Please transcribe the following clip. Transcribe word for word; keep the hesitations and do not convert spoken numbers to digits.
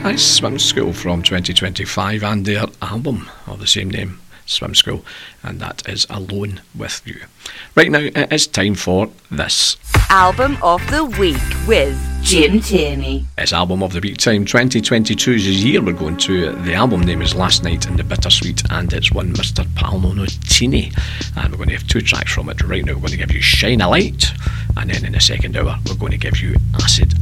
that is Swim School from twenty twenty-five and their album of the same name, Swim School, and that is Alone With You. Right now it is time for this. Album of the Week with Jim Tierney. It's Album of the Week time. twenty twenty-two's year we're going to. The album name is Last Night in the Bittersweet, and it's one Mister Paolo Nutini. And we're going to have two tracks from it. Right now we're going to give you Shine a Light, and then in the second hour we're going to give you Acid